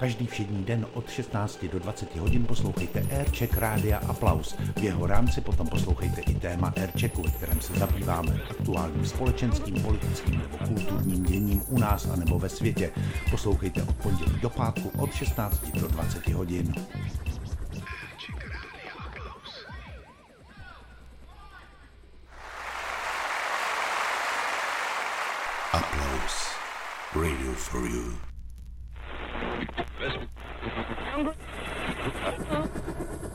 Každý všední den od 16 do 20 hodin poslouchejte Aircheck Rádia Aplaus. V jeho rámci potom poslouchejte i téma Airchecku, ve kterém se zabýváme aktuálním společenským, politickým nebo kulturním děním u nás a nebo ve světě. Poslouchejte od pondělí do pátku od 16 do 20 hodin. Applause. Radio for you.